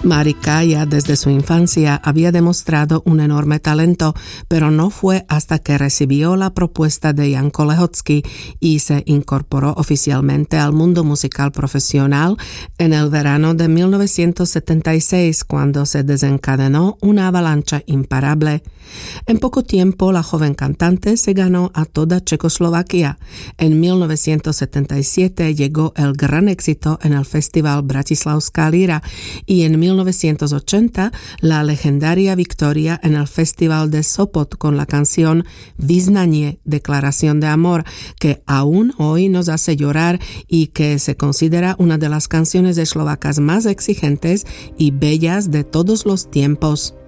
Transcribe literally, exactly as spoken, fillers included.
Marika ya desde su infancia había demostrado un enorme talento, pero no fue hasta que recibió la propuesta de Janko Lehocký y se incorporó oficialmente al mundo musical profesional en el verano de mil novecientos setenta y seis, cuando se desencadenó una avalancha imparable. En poco tiempo, la joven cantante se ganó a toda Checoslovaquia. En mil novecientos setenta y siete llegó el gran éxito en el festival Bratislavská Líra y en mil novecientos ochenta la legendaria victoria en el festival de Sopot con la canción Vyznanie, Declaración de Amor, que aún hoy nos hace llorar y que se considera una de las canciones eslovacas más exigentes y bellas de todos los tiempos.